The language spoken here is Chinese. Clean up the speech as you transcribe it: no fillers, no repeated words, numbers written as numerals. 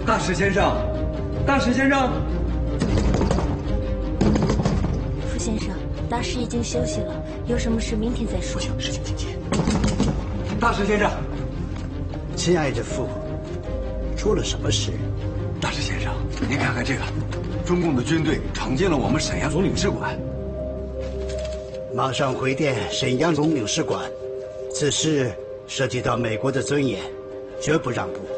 大使先生，大使先生， 傅先生，大使已经休息了，有什么事明天再说。 事情紧急。大使先生， 亲爱的父，出了什么事？ 大使先生，您看看这个，中共的军队闯进了我们沈阳总领事馆。 马上回电沈阳总领事馆，此事涉及到美国的尊严，绝不让步。